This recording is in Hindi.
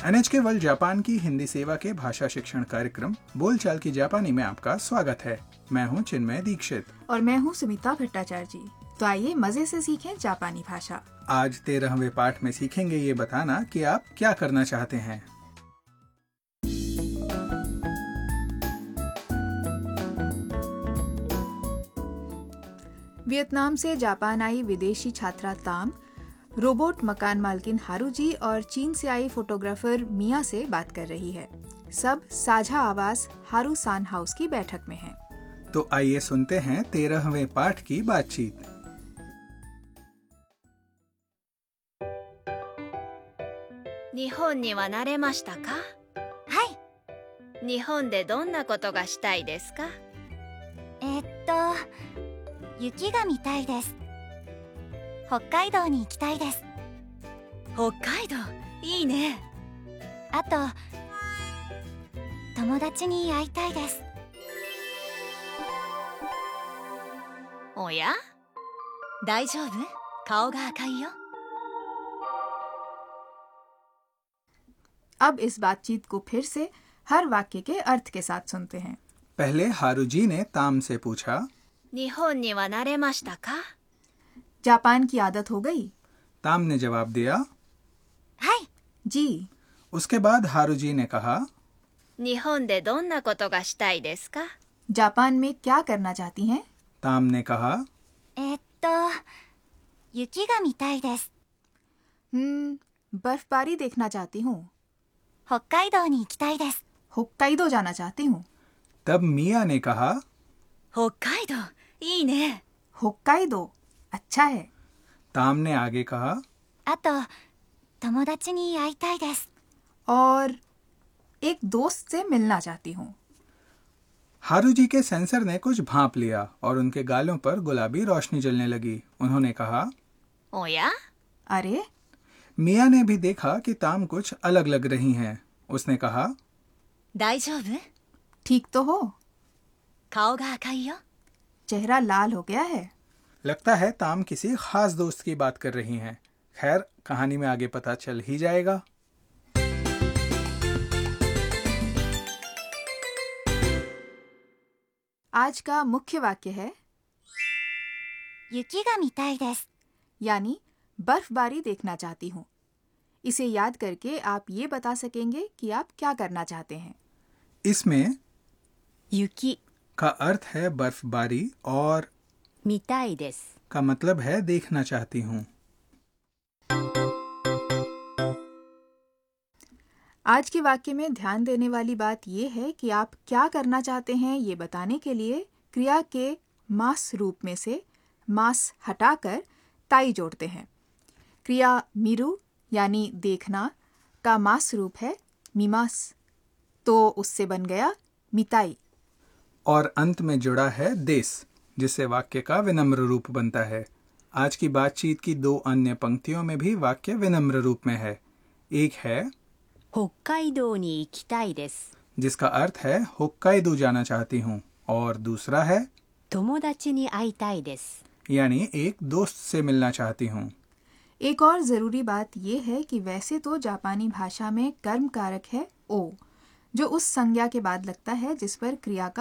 NHK वर्ल्ड जापान की हिंदी सेवा के भाषा शिक्षण कार्यक्रम बोलचाल की जापानी में आपका स्वागत है। मैं हूं चिन्मय दीक्षित और मैं हूं सुमिता भट्टाचार्य जी। तो आइए मजे से सीखें जापानी भाषा। आज 13वें पाठ में सीखेंगे ये बताना कि आप क्या करना चाहते हैं। वियतनाम से जापान आई विदेशी छात्रा ताम रोबोट मकान मालकिन हारूजी और चीन से आई फोटोग्राफर मिया से बात कर रही है। सब साझा आवास हारूसान हाउस की बैठक में हैं। तो आइए सुनते हैं 13वें पाठ की बातचीत। 日本には慣れましたか？ はい。 日本でどんなことがしたいですか？ 雪が見たいです。北海道に行きたいです。 北海道いいね。 あと友達に会いたいです。 おや？大丈夫？顔が赤いよ。 अब इस बातचीत को फिर से हर वाक्य के अर्थ के साथ सुनते हैं। पहले हारूजी ने ताम से पूछा, 日本には慣れましたか? जापान की आदत हो गई? ताम ने जवाब दिया, はい。 जी। उसके बाद हारूजी ने कहा, 日本でどんなことがしたいですか? जापान में क्या करना चाहती हैं? ताम ने कहा, 雪が見たいです。 बर्फबारी देखना चाहती हूँ। 北海道に行きたいです。 होक्काइदो जाना चाहती हूँ। तब मिया ने कहा, 北海道いいね。 होक्काइदो अच्छा है। ताम ने आगे कहा, あと友達に会いたいです。 और एक दोस्त से मिलना चाहती हूँ। हारूजी के सेंसर ने कुछ भांप लिया और उनके गालों पर गुलाबी रोशनी जलने लगी। उन्होंने कहा, おや? अरे मिया ने भी देखा कि ताम कुछ अलग लग रही हैं। उसने कहा, 大丈夫? ठीक तो हो? 顔が赤いよ。 चेहरा लाल हो गया है। लगता है ताम किसी खास दोस्त की बात कर रही हैं। खैर, कहानी में आगे पता चल ही जाएगा। आज का मुख्य वाक्य है 雪が見たいです。 यानी बर्फबारी देखना चाहती हूँ। इसे याद करके आप ये बता सकेंगे कि आप क्या करना चाहते हैं। इसमें 雪 का अर्थ है बर्फबारी और 見たいです。 का मतलब है देखना चाहती हूँ। आज के वाक्य में ध्यान देने वाली बात यह है कि आप क्या करना चाहते हैं ये बताने के लिए क्रिया के मास रूप में से मास हटाकर ताई जोड़ते हैं। क्रिया मिरु यानी देखना का मास रूप है मिमास, तो उससे बन गया मिताई। और अंत में जुड़ा है देस, जिससे वाक्य का विनम्र रूप बनता है। आज की बातचीत की दो अन्य पंक्तियों में भी वाक्य विनम्र रूप में है। एक है 北海道に行きたいです。 जिसका अर्थ है होक्काइदो जाना चाहती हूँ, और दूसरा है 友達に会いたいです。 यानी एक दोस्त से मिलना चाहती हूँ। एक और जरूरी बात यह है कि वैसे तो जापानी भाषा में कर्म कारक है ओ, जो उस संज्ञा के बाद लगता है जिस पर क्रिया का